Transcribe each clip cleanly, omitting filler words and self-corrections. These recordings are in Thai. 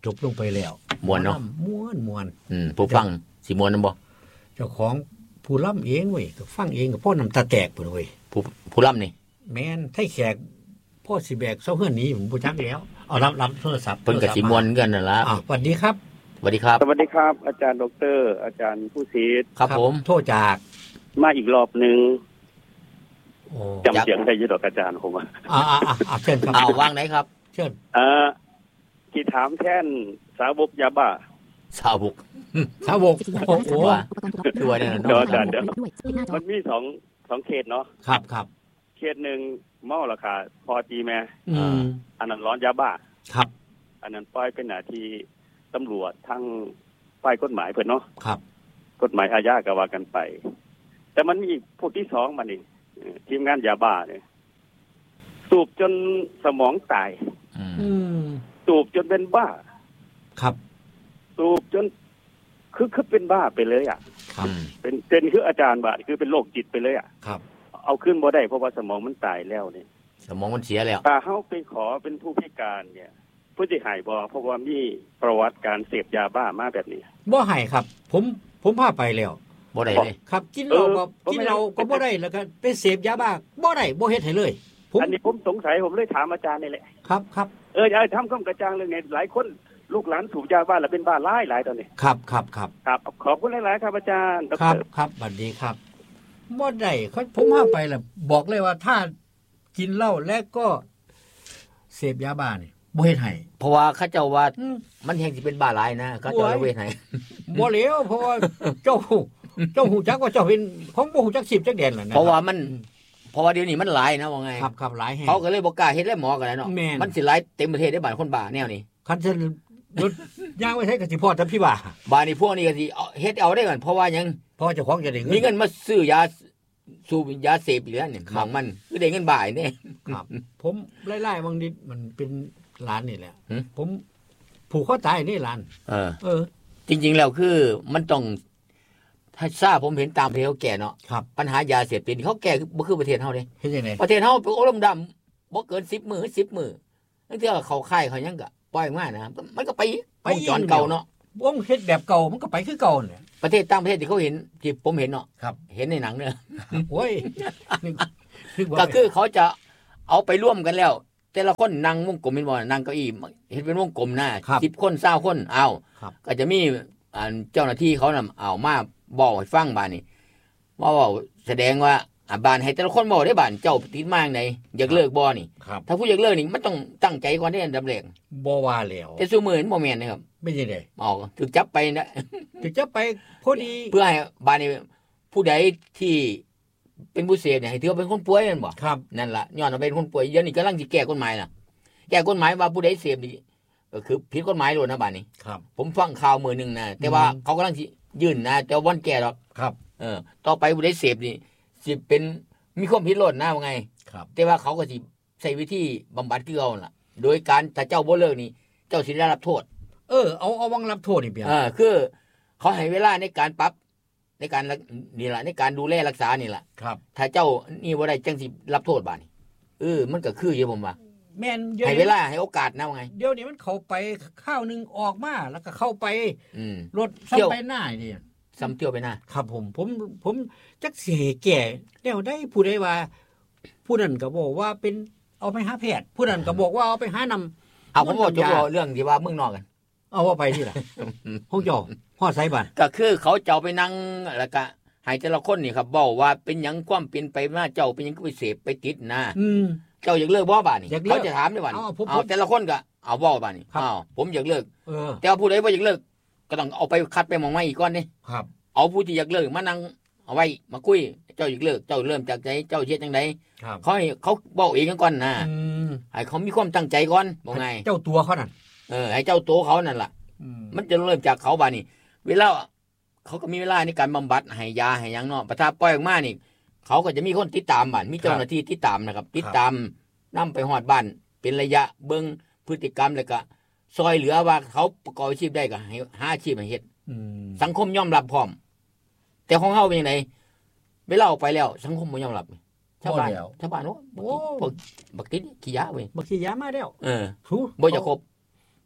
จบลงไปแล้วม่วนเนาะม่วนผู้ฟังสิม่วนนำบ่เจ้าของผู้ล่ำเองเว้ยก็ฟังเองก็พ่อน้ำตาแตกพุ่นเว้ยผู้ล่ำนี่แม่นไทแขกพ่อสิแบกเซาเฮือนนี้ผมบ่จักแล้วเอารับโทรศัพท์เพิ่นก็สิม่วนกันนั่นล่ะสวัสดีครับสวัสดีครับสวัสดีครับอาจารย์ดร.อาจารย์ผู้ศิษย์ครับผมโทษจากมาอีกรอบนึงจำเสียงได้อยู่ดอกอาจารย์ผมเชิญครับวางไหนครับเชิญที่ถามแท่นสาวกยาบ้าสาวกโอ้โหตัวเนี่ยเนาะมันมี2เขตเนาะครับเขตนึงเมาราคาพอจีแม่อันนั้นร้อนยาบ้าครับอันนั้นปล่อยเป็นหน้าที่ตำรวจทั้งฝ่ายกฎหมายเพิ่นเนาะครับกฎหมายอาญาก็ว่ากันไปแต่มันมีพวกที่2มานี่ทีมงานยาบ้าเนี่ยสูบจนสมองตายสูบจนเป็นบ้าครับสูบจนคือเป็นบ้าไปเลยอ่ะครับเป็นคืออาจารย์บ้าคือเป็นโรคจิตไปเลยอ่ะครับเอาขึ้นบ่ได้เพราะว่าสมองมันตายแล้วนี่สมองมันเสียแล้วถ้าเฮาไปขอเป็นผู้พิการเนี่ยผู้สิหายบ่เพราะว่ามีประวัติการเสพยาบ้ามาแบบนี้บ่ให้ครับผมพาไปแล้วบ่ได้เลยครับกินเหล้าก็บ่ได้แล้วก็ไปเสพยาบ้าบ่ได้บ่เฮ็ดให้เลยอันนี้ผมสงสัยผมเลยถามอาจารย์นี่แหละครับอย่าทำความกระจ่างเรื่องนี้หลายคนลูกหลานสูบยาบ้าแล้วเป็นบ้าหลายตอนนี้ครับขอบคุณหลายๆครับอาจารย์ครับสวัสดีครับบ่ได้ผมพาไปแล้วบอกเลยว่าถ้ากินเหล้าและก็เสพยาบ้านี่บ่เฮ็ดให้เพราะว่าเขาเจ้าว่ามันแฮงสิเป็นบ้าหลายนะเขาเจ้าเฮ็ดให้บ่แล้วเพราะว่าเจ้าฮู้จักว่าเจ้าเป็นของบ่ฮู้จัก10จักแดนล่ะนะเพราะว่าเดี๋ยวนี้มันหลายนะว่าไงครับหลายแฮงเขาก็เลยบ่กล้าเฮ็ดแล้วหมอก็ได้เนาะมันสิหลายเต็มประเทศได้บ้านคนบ้าแนวนี้คันจะรถย่างไว้ใช้ก็สิพอแต่พี่บ้านี่พวกนี้ก็สิเฮ็ดเอาได้ก่อนเพราะว่าหยังเพราะเจ้าของจะได้เงินมีเงินมาซื้อยาสูบยาเสพอีกแล้วเนี่ยมันคือได้เงินบ่ายนี่ครับผมไล่ๆบางนิดมันเป็นร้านนี่แหละผมผูกคอตายนี่ร้านจริงๆแล้วคือมันต้องถ้าทราบผมเห็นตามประเทศเขาแก่เนาะปัญหายาเสพติดเขาแก่บ่คือประเทศเฮาเด้เฮ็ดจังได๋ประเทศเฮาเป็นอารมณ์ดำบ่เกิน10มื้อนั่นคือเขาค่ายเขายังก็ปล่อยมานะมันก็ไปวงจรเก่าเนาะวงเฮ็ดแบบเก่ามันก็ไปคือเก่าเนี่ยประเทศต่างประเทศที่เขาเห็นที่ผมเห็นเนาะเห็นในหนังเนี่ยโอ้ยก็คือเขาจะเอาไปร่วมกันแล้วแต่ละคนนั่งวงกลมเป็นบ่นั่งเก้าอี้เฮ็ดเป็นวงกลมนะ10คน20คนเอาก็จะมีเจ้าหน้าที่เขานำเอามาบอกให้ฟังบ้านนี่ว่าแสดงว่าบ้านให้แต่ละคนบอกได้บ้านเจ้าติดมาจังไดอยากเลิกบ่นี่ถ้าผู้อยากเลิกนี่มันต้องตั้งใจก่อนที่อันดับแรกบ่ว่าแล้วแต่ซุมื้อนี้บ่แม่นนะครับไม่ใช่ได้ถูกจับไปนะถูกจับไปพอดีเพื่อให้บ้านนี้ผู้ใดที่เป็นผู้เสพเนี่ยให้ถือว่าเป็นคนป่วยนั่นบ่นั่นล่ะย้อนว่าเป็นคนป่วยเดี๋ยวนี้กำลังสิแก้กฎหมายน่ะแก้กฎหมายว่าผู้ใดเสพนี่ก็คือผิดกฎหมายโลดนะบ้านนี้ผมฟังข่าวมื้อนึงนะแต่ว่าเขากำลังสิยื่นนะแต่วันแก้ดอกต่อไปผู้ใดเสพนี่สิเป็นมีความผิดโลดนะว่าไงแต่ว่าเขาก็สิใช้วิธีบำบัดคือเอาล่ะโดยการถ้าเจ้าบ่เลิกนี่เจ้าสิได้รับโทษเอาวังรับโทษนี่เปียคือเขาให้เวลาในการปรับในการนี่ล่ะในการดูแลรักษานี่ล่ะถ้าเจ้านี่บ่ได้จังสิรับโทษบาดนี้มันก็คืออยู่ผมว่าแม่นให้เวลาให้โอกาสนะว่าไงเดี๋ยวนี้มันเข้าไปข้าวนึงออกมาแล้วก็เข้าไปรถซ้ำไปหน้านี่ซ้ำเที่ยวไปหน้าครับผมจักสิให้แก่แล้วได้ผู้ใดว่าผู้นั้นก็บอกว่าเป็นเอาไปหาแพทย์ผู้นั้นก็บอกว่าเอาไปหานำผมบอกจบเรื่องที่ว่าเมืองนอกกันเอาว่าไปที่ล่ะห้องเจ้าฮอดไสบ้านก็คือเขาเจ้าไปนั่งแล้วก็ให้แต่ละคนนี่ครับเว้าว่าเป็นหยังความเป็นไปมาเจ้าเป็นหยังไปเสพไปติดนะเจ้าอยากเลิกบ่บาดนี่เขาจะถามได้บาดเอาแต่ละคนก็เอาเว้าบาดนี่ผมอยากเลิกแต่ว่าผู้ใดบ่อยากเลิกก็ต้องเอาไปคัดไปหม่องใหม่อีกก่อนนี่เอาผู้ที่อยากเลิกมานั่งเอาไว้มาคุยเจ้าอยากเลิกเจ้าเริ่มจากใจเจ้าเฮ็ดจังได๋เขาบอกเองก่อนนะให้เขามีความตั้งใจก่อนบ่ไงเจ้าตัวเขานั่นให้เจ้าตัวเขานั่นล่ะมันจะเริ่มจากเขาบาดนี่เวลาเขาก็มีเวลาในการบำบัดให้ยาให้หยังเนาะประทาปล่อยออกมานี่เขาก็จะมีคนติดตามบ้านมีเจ้าหน้าที่ติดตามนะครับติดตามนำไปฮอดบ้านเป็นระยะเบิ่งพฤติกรรมแล้วก็ซอยเหลือว่าเขาประกอบอาชีพได้ก็ให้หาอาชีพให้เฮ็ดสังคมยอมรับพร้อมแต่ของเฮาเป็นจังได๋เวลาออกไปแล้วสังคมบ่ยอมรับชาวบ้านโอ้พวกบักติดขี้ยาเว้ยบักขี้ยามาแล้วบ่อยากคบ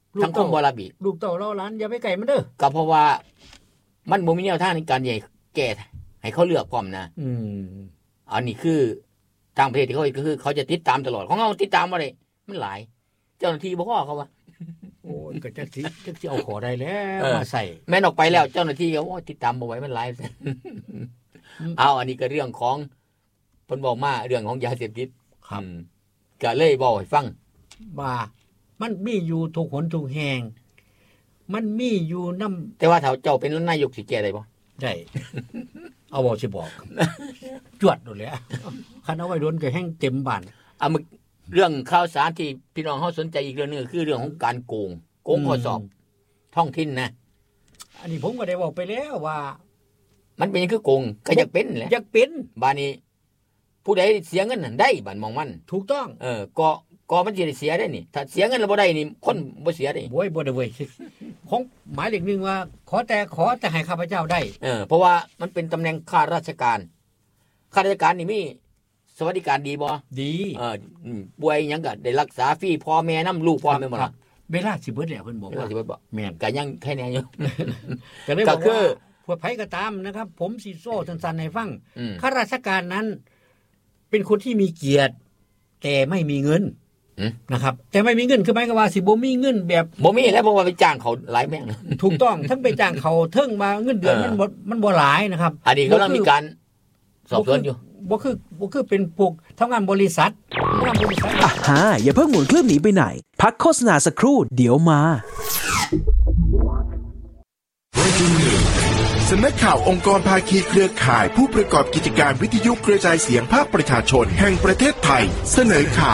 สังคมบ่รับอีกลูกเต้าเล่าหลานอย่าไปไกลมันเด้อก็เพราะว่ามันบ่มีแนวทางในการใหญ่แก้ให้เขาเลือกพร้อมนะอันนี้คือทางประเทศที่เขาก็คือเขาจะติดตามตลอดของเราติดตามบ่ได้มันหลายเจ้าหน้าที่บ่พอเขาว่าโอ้ยก็จักสิเอาขอได้แล้วมาใส่แม่นออกไปแล้วเจ้าหน้าที่ก็ติดตามบ่ไหวมันหลายเอาอันนี้ก็เรื่องของเพิ่นบอกมาเรื่องของยาเสพติดครับก็เลยบอกให้ฟังว่ามันมีอยู่ทุกหนทุกแห่งมันมีอยู่นำแต่ว่าถ้าเจ้าเป็นนายกสิแก้ได้บ่ได้เอาบ่สิบอกจวดโดดแล้วคันเอาไว้โดนก็แห้งเต็มบ้านเรื่องข่าวสารที่พี่น้องเฮาสนใจอีกเรื่องนึงคือเรื่องของการโกงข้อสอบท้องถิ่นนะอันนี้ผมก็ได้บอกไปแล้วว่ามันเป็นคือโกงก็อยากเป็นแหละอยากเป็นบ้านนี้ผู้ใดเสียเงินนั่นได้บ้านมองมันถูกต้องก็มันสิได้เสียได้นี่ถ้าเสียเงินแล้วบ่ได้นี่คนบ่เสียได้โว้ยบ่ได้เว้ยของหมายเลข1ว่าขอแต่ให้ข้าพเจ้าได้เพราะว่ามันเป็นตำแหน่งข้าราชการนี่มีสวัสดิการดีบ่ดีป่วยหยังก็ได้รักษาฟรีพ่อแม่นำลูกพ่อแม่หมดล่ะเวลาสิเบิดแล้วเพิ่นบอกว่าสิเบิดบ่แม่นก็ยังแค่นี้อยู่ก็คือผู้ไผก็ตามนะครับผมสิโซ่สั้นๆให้ฟังข้าราชการนั้นเป็นคนที่มีเกียรติแต่ไม่มีเงินนะครับแต่ไม่มีเงินคือหมายความว่าสิบ่มีเงินแบบบ่มีแล้วเพราะว่าไปจ้างเขาหลายแม่งถูกต้องทั้งไปจ้างเขาเทิงมาเงินเดือนมันบ่หลายนะครับอันนี้กำลังมีการสอบสวนอยู่บ่คือเป็นพวกทำงานบริษัทอย่าเพิ่งหมุนเครื่องหนีไปไหนพักโฆษณาสักครู่เดี๋ยวมาสำนักข่าวองค์กรภาคีเครือข่ายผู้ประกอบกิจการวิทยุกระจายเสียงภาคประชาชนแห่งประเทศไทยเสนอข่า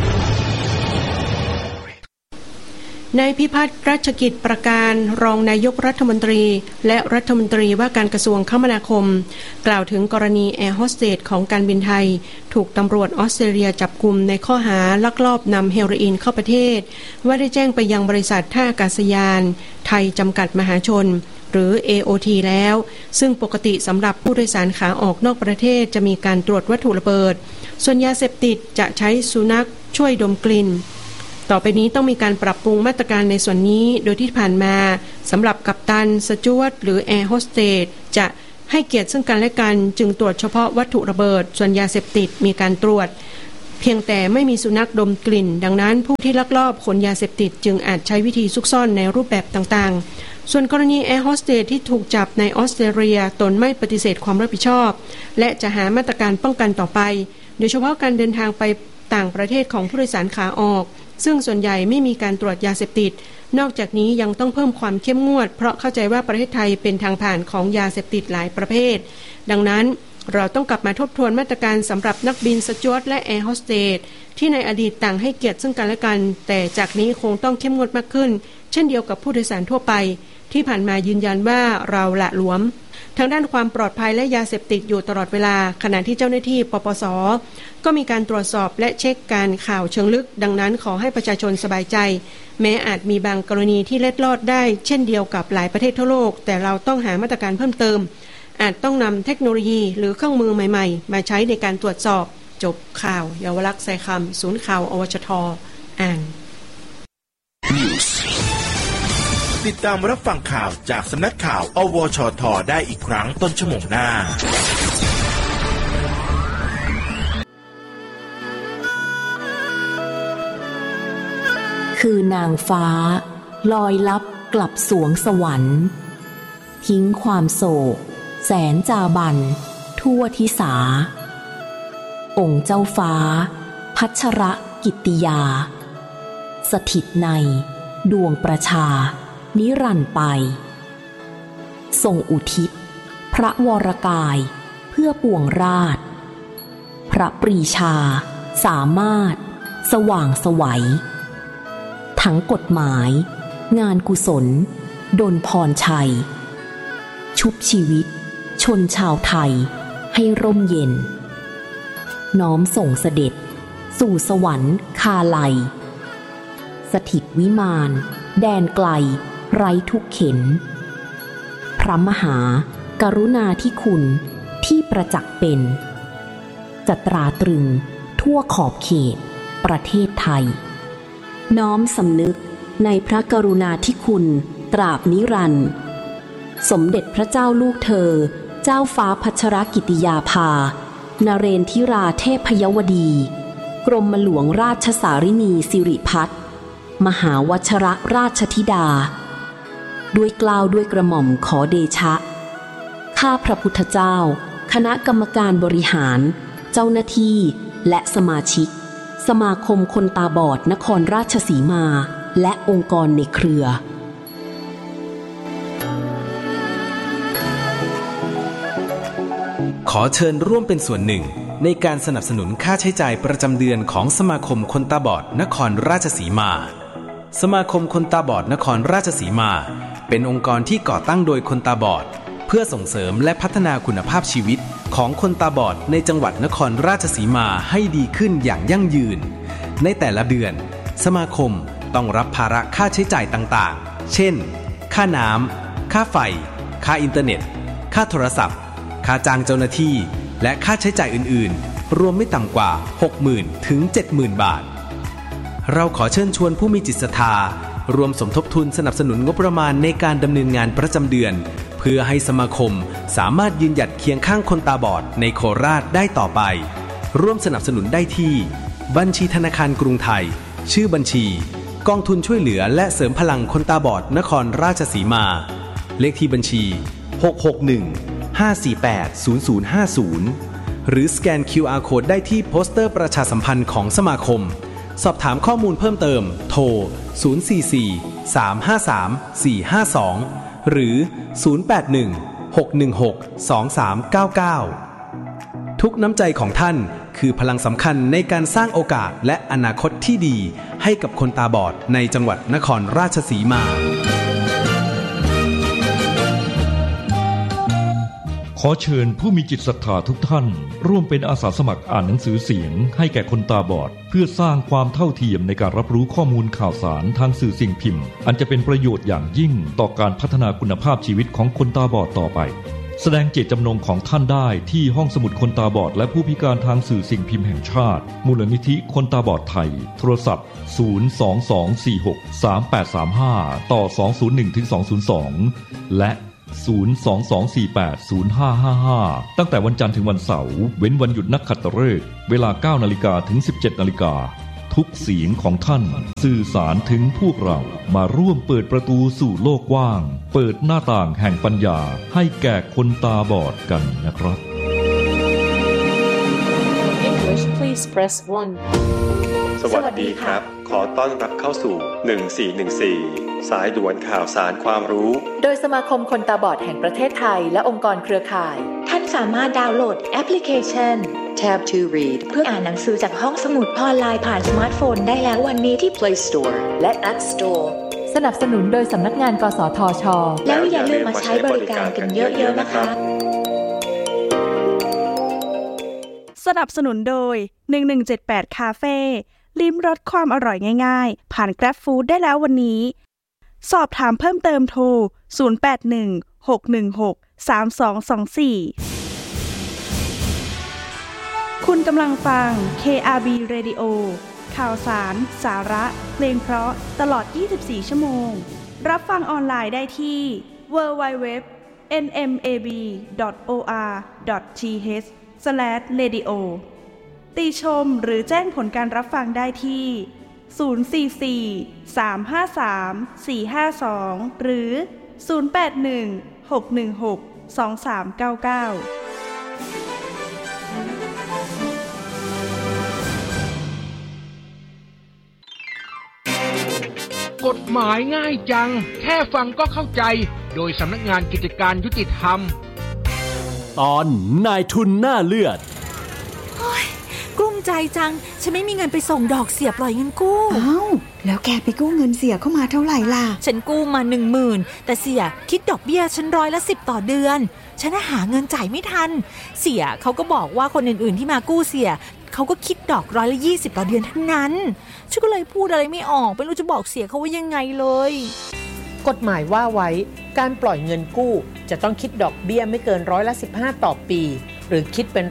วนายพิพัฒน์รัชกิจประการรองนายกรัฐมนตรีและรัฐมนตรีว่าการกระทรวงคมนาคมกล่าวถึงกรณีแอร์โฮสเตสของการบินไทยถูกตำรวจออสเตรเลียจับกุมในข้อหาลักลอบนำเฮโรอีนเข้าประเทศว่าได้แจ้งไปยังบริษัทท่าอากาศยานไทยจำกัดมหาชนหรือ AOT แล้วซึ่งปกติสำหรับผู้โดยสารขาออกนอกประเทศจะมีการตรวจวัตถุระเบิดส่วนยาเสพติดจะใช้สุนัขช่วยดมกลิ่นต่อไปนี้ต้องมีการปรับปรุงมาตรการในส่วนนี้โดยที่ผ่านมาสำหรับกัปตันสจ๊วตหรือแอร์โฮสเตสจะให้เกียรติซึ่งกันและกันจึงตรวจเฉพาะวัตถุระเบิดส่วนยาเสพติดมีการตรวจเพียงแต่ไม่มีสุนัขดมกลิ่นดังนั้นผู้ที่ลักลอบขนยาเสพติดจึงอาจใช้วิธีซุกซ่อนในรูปแบบต่างๆส่วนกรณีแอร์โฮสเตสที่ถูกจับในออสเตรเลียตนไม่ปฏิเสธความรับผิดชอบและจะหามาตรการป้องกันต่อไปโดยเฉพาะการเดินทางไปต่างประเทศของผู้โดยสารขาออกซึ่งส่วนใหญ่ไม่มีการตรวจยาเสพติดนอกจากนี้ยังต้องเพิ่มความเข้มงวดเพราะเข้าใจว่าประเทศไทยเป็นทางผ่านของยาเสพติดหลายประเภทดังนั้นเราต้องกลับมาทบทวนมาตรการสำหรับนักบินสจ๊วตและแอร์โฮสเตสที่ในอดีตต่างให้เกียรติซึ่งกันและกันแต่จากนี้คงต้องเข้มงวดมากขึ้นเช่นเดียวกับผู้โดยสารทั่วไปที่ผ่านมายืนยันว่าเราละหลวมทางด้านความปลอดภัยและยาเสพติดอยู่ตลอดเวลาขณะที่เจ้าหน้าที่ปปส.ก็มีการตรวจสอบและเช็คการข่าวเชิงลึกดังนั้นขอให้ประชาชนสบายใจแม้อาจมีบางกรณีที่เล็ดลอดได้เช่นเดียวกับหลายประเทศทั่วโลกแต่เราต้องหามาตรการเพิ่มเติมอาจต้องนำเทคโนโลยีหรือเครื่องมือใหม่ๆมาใช้ในการตรวจสอบจบข่าวเยาวลักษณ์ไซคำศูนย์ข่าวอวชท.อ่านติดตามรับฟังข่าวจากสำนักข่าวอวชท.ได้อีกครั้งต้นชั่วโมงหน้าคือนางฟ้าลอยลับกลับสวงสวรรค์ทิ้งความโศกแสนจาบันทั่วทิสาองค์เจ้าฟ้าพัชรกิตติยาสถิตในดวงประชานิรันดร์ไปทรงอุทิศพระวรกายเพื่อปวงราชพระปรีชาสามารถสว่างไสวทั้งกฎหมายงานกุศลดลพรชัยชุบชีวิตชนชาวไทยให้ร่มเย็นน้อมส่งเสด็จสู่สวรรค์คาไลสถิตวิมานแดนไกลไร้ทุกเข็ญพระมหากรุณาธิคุณที่ประจักษ์เป็นจะตราตรึงทั่วขอบเขตประเทศไทยน้อมสำนึกในพระกรุณาธิคุณตราบนิรันดร์สมเด็จพระเจ้าลูกเธอเจ้าฟ้าพัชรกิติยาภานเรนทิราเทพยวดีกรมหลวงราชสารินีสิริพัฒน์มหาวชรราชธิดาด้วยเกล้าด้วยกระหม่อมขอเดชะข้าพระพุทธเจ้าคณะกรรมการบริหารเจ้าหน้าที่และสมาชิกสมาคมคนตาบอดนครราชสีมาและองค์กรในเครือขอเชิญร่วมเป็นส่วนหนึ่งในการสนับสนุนค่าใช้จ่ายประจำเดือนของสมาคมคนตาบอดนครราชสีมาสมาคมคนตาบอดนครราชสีมาเป็นองค์กรที่ก่อตั้งโดยคนตาบอดเพื่อส่งเสริมและพัฒนาคุณภาพชีวิตของคนตาบอดในจังหวัดนครราชสีมาให้ดีขึ้นอย่างยั่งยืนในแต่ละเดือนสมาคมต้องรับภาระค่าใช้จ่ายต่างๆเช่นค่าน้ำค่าไฟค่าอินเทอร์เน็ตค่าโทรศัพท์ค่าจ้างเจ้าหน้าที่และค่าใช้จ่ายอื่นๆรวมไม่ต่ำกว่า 60,000 ถึง 70,000 บาทเราขอเชิญชวนผู้มีจิตศรัทธารวมสมทบทุนสนับสนุนงบประมาณในการดำเนินงานประจำเดือนเพื่อให้สมาคมสามารถยืนหยัดเคียงข้างคนตาบอดในโคราชได้ต่อไปร่วมสนับสนุนได้ที่บัญชีธนาคารกรุงไทยชื่อบัญชีกองทุนช่วยเหลือและเสริมพลังคนตาบอดนครราชสีมาเลขที่บัญชี661-548-0050หรือสแกน QR Code ได้ที่โปสเตอร์ประชาสัมพันธ์ของสมาคมสอบถามข้อมูลเพิ่มเติมโทร044-353-452หรือ081-616-2399ทุกน้ำใจของท่านคือพลังสำคัญในการสร้างโอกาสและอนาคตที่ดีให้กับคนตาบอดในจังหวัดนครราชสีมาขอเชิญผู้มีจิตศรัทธาทุกท่านร่วมเป็นอาสาสมัครอ่านหนังสือเสียงให้แก่คนตาบอดเพื่อสร้างความเท่าเทียมในการรับรู้ข้อมูลข่าวสารทางสื่อสิ่งพิมพ์อันจะเป็นประโยชน์อย่างยิ่งต่อการพัฒนาคุณภาพชีวิตของคนตาบอดต่อไปแสดงเจตจำนงของท่านได้ที่ห้องสมุดคนตาบอดและผู้พิการทางสื่อสิ่งพิมพ์แห่งชาติมูลนิธิคนตาบอดไทยโทรศัพท์022463835ต่อ201-202และ022480555ตั้งแต่วันจันทร์ถึงวันเสาร์เว้นวันหยุดนักขัตฤกษ์เวลา 9:00 นถึง 17:00 นทุกเสียงของท่านสื่อสารถึงพวกเรามาร่วมเปิดประตูสู่โลกกว้างเปิดหน้าต่างแห่งปัญญาให้แก่คนตาบอดกันนะครับ English please press 1 สวัสดีครับขอต้อนรับเข้าสู่1414สายด่วนข่าวสารความรู้โดยสมาคมคนตาบอดแห่งประเทศไทยและองค์กรเครือข่ายท่านสามารถดาวน์โหลดแอปพลิเคชัน Tab to Read เพื่ออ่านหนังสือจากห้องสมุดออนไลน์ผ่านสมาร์ทโฟนได้แล้ววันนี้ที่ Play Store และ App Store สนับสนุนโดยสำนักงานกสทช. แล้วอย่าลืมมาใช้บริการกันเยอะๆนะคะสนับสนุนโดย1178คาเฟ่ลิ้มรสความอร่อยง่ายๆผ่าน Grab Food ได้แล้ววันนี้สอบถามเพิ่มเติมโทร0816163224คุณกำลังฟัง KRB Radio ข่าวสารสาระเพลงเพราะตลอด24ชั่วโมงรับฟังออนไลน์ได้ที่ www.nmab.or.th/radio ติชมหรือแจ้งผลการรับฟังได้ที่044-353-452หรือ081-616-2399 กฎหมายง่ายจังแค่ฟังก็เข้าใจโดยสำนักงานกิจการยุติธรรมตอนนายทุนหน้าเลือดกลุ้มใจจังฉันไม่มีเงินไปส่งดอกเสียปล่อยเงินกู้อ้าวแล้วแกไปกู้เงินเสียเข้ามาเท่าไหร่ล่ะฉันกู้มา 10,000 แต่เสียคิดดอกเบี้ยฉัน10%ต่อเดือนฉันหาเงินจ่ายไม่ทันเสียเขาก็บอกว่าคนอื่นๆที่มากู้เสียเขาก็คิดดอก20%ต่อเดือนเท่านั้นฉันก็เลยพูดอะไรไม่ออกไม่รู้จะบอกเสียเขาว่ายังไงเลยกฎหมายว่าไว้การปล่อยเงินกู้จะต้องคิดดอกเบี้ยไม่เกิน15%ต่อปีหรือคิดเป็น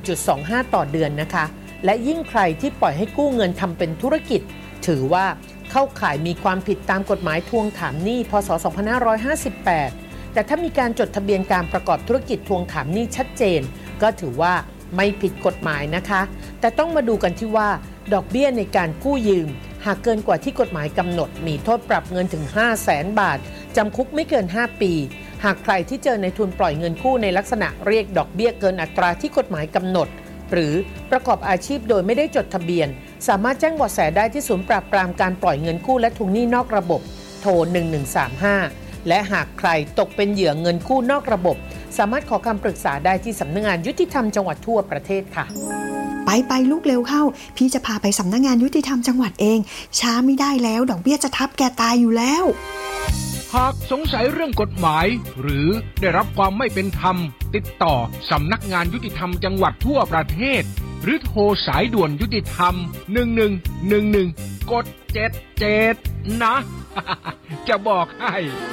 1.25%ต่อเดือนนะคะและยิ่งใครที่ปล่อยให้กู้เงินทำเป็นธุรกิจถือว่าเข้าเข้าข่ายมีความผิดตามกฎหมายทวงถามหนี้พ.ศ. 2558แต่ถ้ามีการจดทะเบียนการประกอบธุรกิจทวงถามหนี้ชัดเจนก็ถือว่าไม่ผิดกฎหมายนะคะแต่ต้องมาดูกันที่ว่าดอกเบี้ยในการกู้ยืมหากเกินกว่าที่กฎหมายกำหนดมีโทษปรับเงินถึง 500,000 บาทจำคุกไม่เกิน5 ปีหากใครที่เจอในทุนปล่อยเงินกู้ในลักษณะเรียกดอกเบี้ยเกินอัตราที่กฎหมายกำหนดหรือประกอบอาชีพโดยไม่ได้จดทะเบียนสามารถแจ้งเบาะแสได้ที่ศูนย์ปราบปรามการปล่อยเงินกู้และทวงหนี้นอกระบบโทร1135และหากใครตกเป็นเหยื่อเงินกู้นอกระบบสามารถขอคำปรึกษาได้ที่สำนักงานยุติธรรมจังหวัดทั่วประเทศค่ะไปลูกเร็วเข้าพี่จะพาไปสำนักงานยุติธรรมจังหวัดเองช้าไม่ได้แล้วดอกเบี้ยจะทับแกตายอยู่แล้วหากสงสัยเรื่องกฎหมายหรือได้รับความไม่เป็นธรรมติดต่อสำนักงานยุติธรรมจังหวัดทั่วประเทศหรือโทรสายด่วนยุติธรรม1111กด77นะจะบอกให้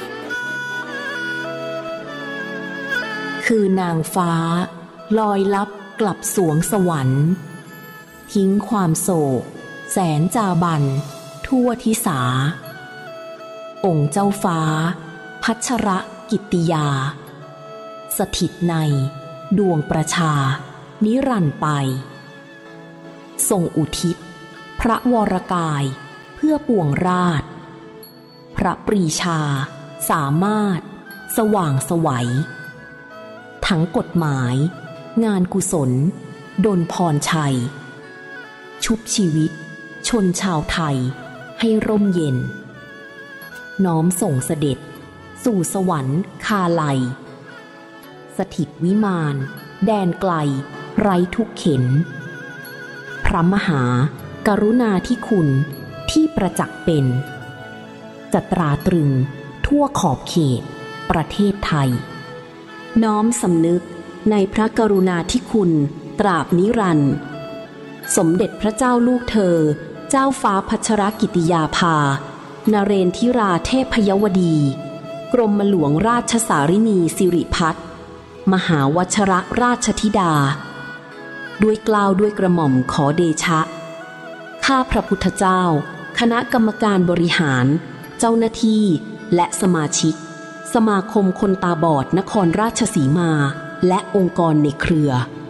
คือนางฟ้าลอยลับกลับสวงสวรรค์ทิ้งความโศกแสนจาบันทั่วทิสาองค์เจ้าฟ้าพัชรกิตติยาสถิตในดวงประชานิรันดร์ไปทรงอุทิศพระวรกายเพื่อปวงราชพระปรีชาสามารถสว่างไสวทั้งกฎหมายงานกุศลดลพรชัยชุบชีวิตชนชาวไทยให้ร่มเย็นน้อมส่งเสด็จสู่สวรรค์คาไลสถิตวิมานแดนไกลไร้ทุกเข็ญพระมหากรุณาธิคุณที่ประจักษ์เป็นจะตราตรึงทั่วขอบเขตประเทศไทยน้อมสำนึกในพระกรุณาธิคุณตราบนิรันดร์สมเด็จพระเจ้าลูกเธอเจ้าฟ้าพัชรกิติยาภานเรนทิราเทพยวดีกรมหลวงราชสารินีสิริพัฒน์มหาวชรราชธิดาด้วยเกล้าด้วยกระหม่อมขอเดชะข้าพระพุทธเจ้าคณะกรรมการบริหารเจ้าหน้าที่และสมาชิกสมาคมคนตาบอดนครราชสีมาและองค์กรในเครือ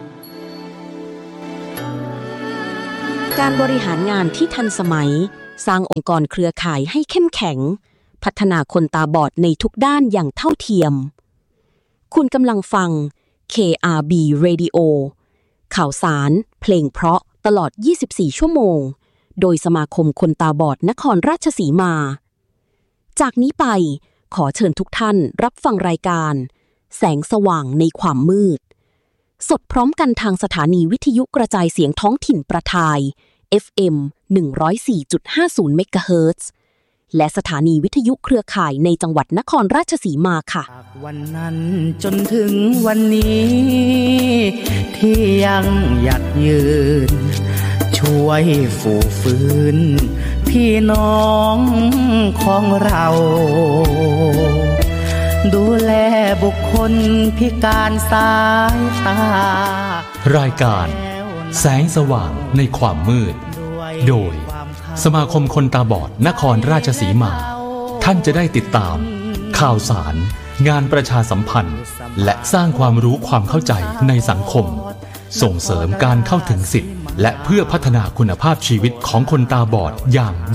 การบริหารงานที่ทันสมัยสร้างองค์กรเครือข่ายให้เข้มแข็งพัฒนาคนตาบอดในทุกด้านอย่างเท่าเทียมคุณกำลังฟัง KRB Radio ข่าวสารเพลงเพราะตลอด24ชั่วโมงโดยสมาคมคนตาบอดนครราชสีมาจากนี้ไปขอเชิญทุกท่านรับฟังรายการแสงสว่างในความมืดสดพร้อมกันทางสถานีวิทยุกระจายเสียงท้องถิ่นประทาย FM 104.50 เมกะเฮิรตซ์และสถานีวิทยุเครือข่ายในจังหวัดนครราชสีมาค่ะวันนั้นจนถึงวันนี้ที่ยังหยัดยืนช่วยฝูฟื้นพี่น้องของเราดูแลบุคคลพิการสายตารายการแสงสว่างในความมืดโดยสมาคมคนตาบอดนครราชสีมาท่านจะได้ติดตามข่าวสารงานประชาสัมพันธ์และสร้างความรู้ความเข้าใจในสังคมส่งเสริมการเข้าถึงสิทธิและเพื่อพัฒนาคุณภาพชีวิตของคนตาบอดอย่าง